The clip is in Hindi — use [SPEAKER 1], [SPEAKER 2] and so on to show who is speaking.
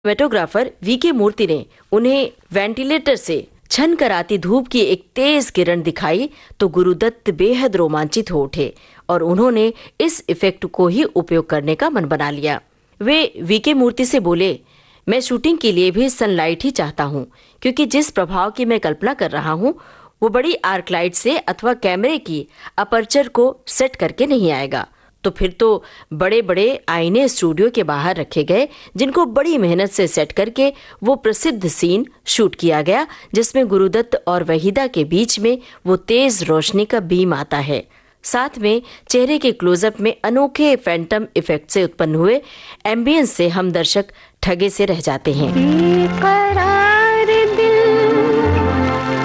[SPEAKER 1] सिनेमेटोग्राफर वीके मूर्ति ने उन्हें वेंटिलेटर से छन कर आती धूप की एक तेज किरण दिखाई तो गुरुदत्त बेहद रोमांचित हो उठे और उन्होंने इस इफेक्ट को ही उपयोग करने का मन बना लिया। वे वीके मूर्ति से बोले, मैं शूटिंग के लिए भी सनलाइट ही चाहता हूँ, क्योंकि जिस प्रभाव की मैं कल्पना कर रहा हूँ वो बड़ी आर्क लाइट से अथवा कैमरे की अपर्चर को सेट करके नहीं आएगा। तो फिर तो बड़े बड़े आईने स्टूडियो के बाहर रखे गए, जिनको बड़ी मेहनत से सेट करके वो प्रसिद्ध सीन शूट किया गया, जिसमें गुरुदत्त और वहीदा के बीच में वो तेज रोशनी का बीम आता है। साथ में चेहरे के क्लोजअप में अनोखे फैंटम इफेक्ट से उत्पन्न हुए एम्बियंस से हम दर्शक ठगे से रह जाते हैं।